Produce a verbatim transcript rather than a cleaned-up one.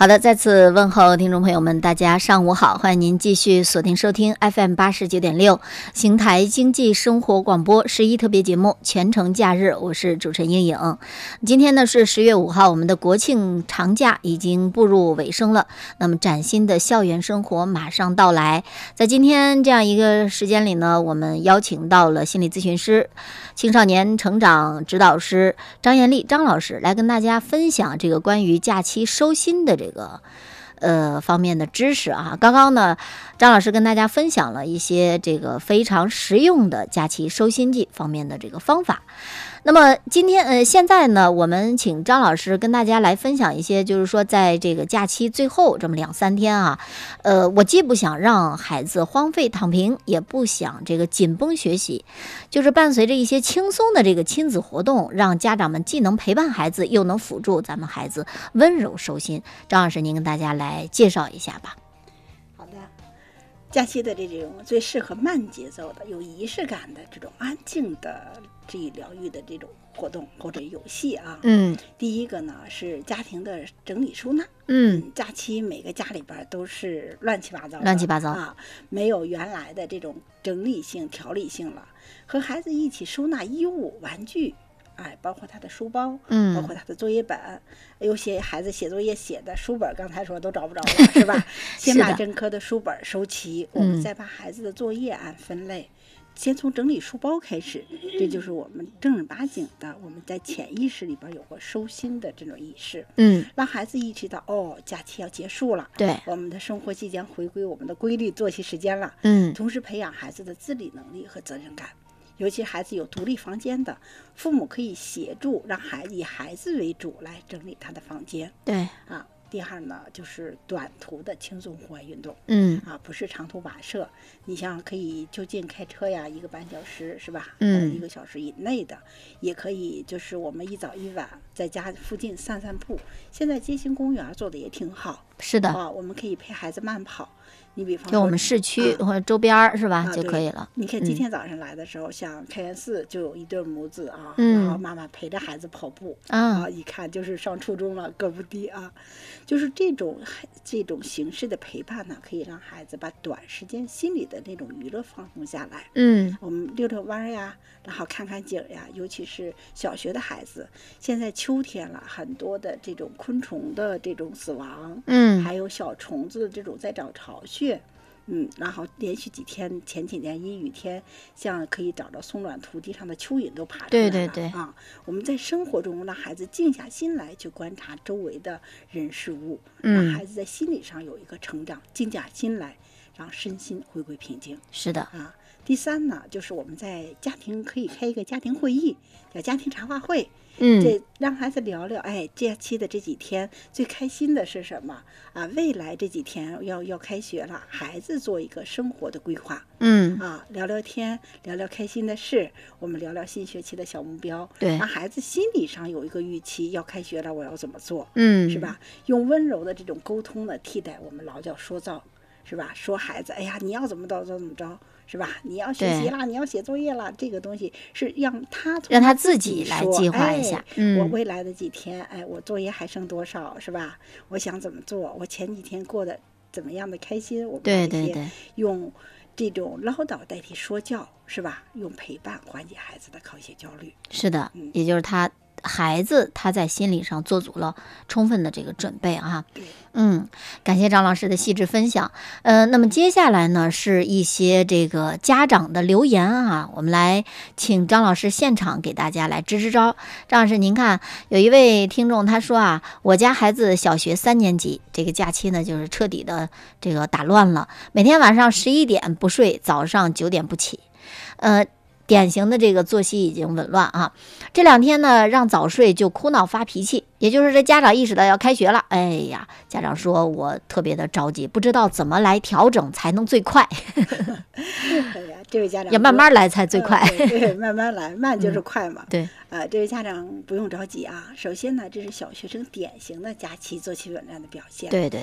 好的，再次问候听众朋友们，大家上午好，欢迎您继续锁定收听 F M 八十九点六邢台经济生活广播十一特别节目《全程假日》，我是主持人英颖。今天呢是十月五号，我们的国庆长假已经步入尾声了，那么崭新的校园生活马上到来。在今天这样一个时间里呢，我们邀请到了心理咨询师、青少年成长指导师张艳丽张老师来跟大家分享这个关于假期收心的这个呃方面的知识啊。刚刚呢张老师跟大家分享了一些这个非常实用的假期收心计方面的这个方法。那么今天呃现在呢我们请张老师跟大家来分享一些，就是说在这个假期最后这么两三天啊，呃我既不想让孩子荒废躺平，也不想这个紧绷学习，就是伴随着一些轻松的这个亲子活动，让家长们既能陪伴孩子，又能辅助咱们孩子温柔收心。张老师您跟大家来介绍一下吧。 好的，假期的这种最适合慢节奏的、有仪式感的这种安静的治愈疗愈的这种活动或者游戏啊。 嗯， 第一个呢是家庭的整理收纳。 嗯， 假期每个家里边都是乱七八糟的， 乱七八糟啊，没有原来的这种整理性、条理性了。和孩子一起收纳衣物、玩具。哎，包括他的书包，嗯，包括他的作业本，有些孩子写作业写的书本，刚才说都找不着了，是吧？先把整颗的书本收齐，我们再把孩子的作业按分类，嗯、先从整理书包开始，这就是我们正儿八经的，我们在潜意识里边有过收心的这种意识，嗯，让孩子意识到，哦，假期要结束了， 对， 我们的生活即将回归我们的规律作息时间了， 嗯， 同时培养孩子的自理能力和责任感。尤其孩子有独立房间的，父母可以协助让孩子以孩子为主来整理他的房间。 对啊，第二呢就是短途的轻松户外运动， 嗯啊，不是长途跋涉。你像可以就近开车呀，一个半小时是吧？ 嗯， 一个小时以内的，也可以就是我们一早一晚在家附近散散步。现在街心公园做的也挺好。 是的啊，我们可以陪孩子慢跑。你比方说就我们市区或者周边、啊、是吧、 啊、 就可以了。 你看今天早上来的时候、嗯、像开元寺就有一对母子啊、 嗯、 然后妈妈陪着孩子跑步、 嗯、 啊，一看就是上初中了，个不低啊。就是这种这种形式的陪伴呢，可以让孩子把短时间心理的那种娱乐放松下来。 嗯， 我们溜溜弯呀，然后看看景呀，尤其是小学的孩子，现在秋天了，很多的这种昆虫的这种死亡， 嗯， 还有小虫子的这种在找巢穴。嗯，然后连续几天，前几年阴雨天，像可以找到松软土地上的蚯蚓都爬出来了。 对对对啊，我们在生活中让孩子静下心来去观察周围的人事物，让孩子在心理上有一个成长，静下心来，让身心回归平静。 是的啊。第三呢，就是我们在家庭可以开一个家庭会议，叫家庭茶话会。 嗯， 这让孩子聊聊，哎，假期的这几天最开心的是什么啊？未来这几天要要开学了，孩子做一个生活的规划。 嗯， 啊，聊聊天，聊聊开心的事，我们聊聊新学期的小目标， 对， 让孩子心理上有一个预期，要开学了，我要怎么做？ 嗯， 是吧？用温柔的这种沟通呢，替代我们老叫说教，是吧？说孩子，哎呀，你要怎么着怎么着。是吧？你要学习啦，你要写作业啦，这个东西是让他让他自己来计划一下。 哎、嗯，我未来的几天，哎，我作业还剩多少，是吧？我想怎么做？我前几天过得怎么样的开心？我们对对对， 用这种唠叨代替说教，是吧？用陪伴缓解孩子的考学焦虑。 是的， 嗯、 也就是他。孩子他在心理上做足了充分的这个准备啊，嗯，感谢张老师的细致分享。呃，那么接下来呢是一些这个家长的留言啊，我们来请张老师现场给大家来支支招。张老师，您看有一位听众他说啊，我家孩子小学三年级，这个假期呢就是彻底的这个打乱了，每天晚上十一点不睡，早上九点不起，呃。典型的这个作息已经紊乱啊，这两天呢让早睡就哭闹发脾气，也就是这家长意识到要开学了，哎呀，家长说我特别的着急，不知道怎么来调整才能最快。 哎呀，这位家长要慢慢来才最快。 呃、对, 对，慢慢来，慢就是快嘛。 嗯、对， 呃，这位家长不用着急啊。首先呢，这是小学生典型的假期作息紊乱的表现。 对对